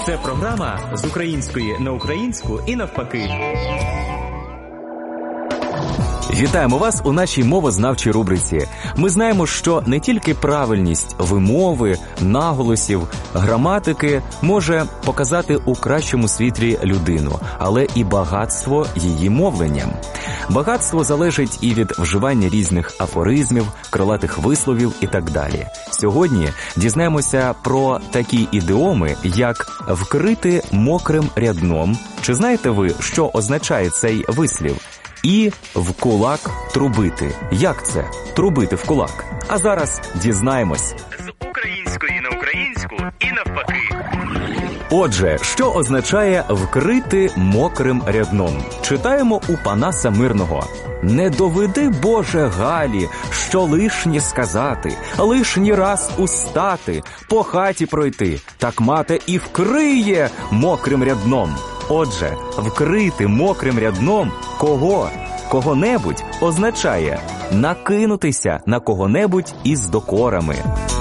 Це програма з української на українську і навпаки. Вітаємо вас у нашій мовознавчій рубриці. Ми знаємо, що не тільки правильність вимови, наголосів, граматики може показати у кращому світлі людину, але і багатство її мовлення. Багатство залежить і від вживання різних афоризмів, крилатих висловів і так далі. Сьогодні дізнаємося про такі ідіоми, як «вкрити мокрим рядном». Чи знаєте ви, що означає цей вислів? І «в кулак трубити». Як це? Трубити в кулак? А зараз дізнаємось. З української на українську і навпаки. Отже, що означає «вкрити мокрим рядном»? Читаємо у Панаса Мирного. «Не доведи, Боже, Галі, що лишнє сказати, лишній раз устати, по хаті пройти, так мати і вкриє мокрим рядном». Отже, вкрити мокрим рядном кого? Кого-небудь означає накинутися на кого-небудь із докорами.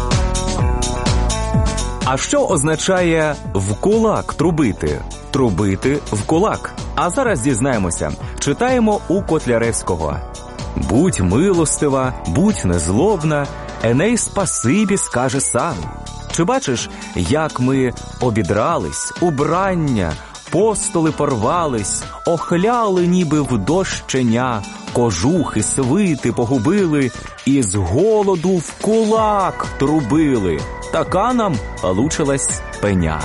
А що означає в кулак трубити? Трубити в кулак. А зараз дізнаємося. Читаємо у Котляревського. «Будь милостива, будь незлобна, Еней спасибі скаже сам». Чи бачиш, як ми обідрались, убрання, постоли порвались, охляли ніби в дощеня, кожухи, свити погубили і з голоду в кулак трубили. Така нам лучилась пеня.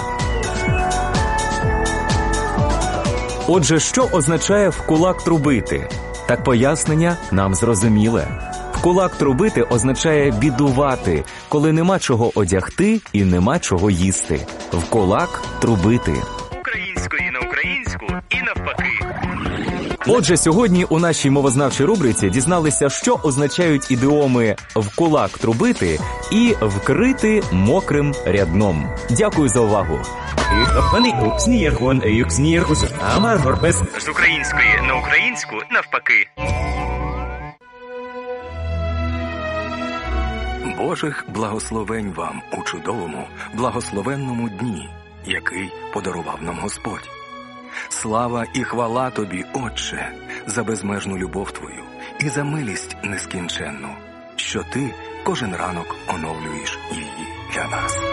Отже, що означає «в кулак трубити»? Так пояснення нам зрозуміле. В кулак трубити означає бідувати, коли нема чого одягти і нема чого їсти. В кулак трубити. Української на українську і навпаки. Отже, сьогодні у нашій мовознавчій рубриці дізналися, що означають ідіоми «в кулак трубити» і «вкрити мокрим рядном». Дякую за увагу. З української на українську навпаки. Божих благословень вам у чудовому, благословенному дні, який подарував нам Господь. Слава і хвала Тобі, Отче, за безмежну любов Твою і за милість нескінченну, що Ти кожен ранок оновлюєш її для нас.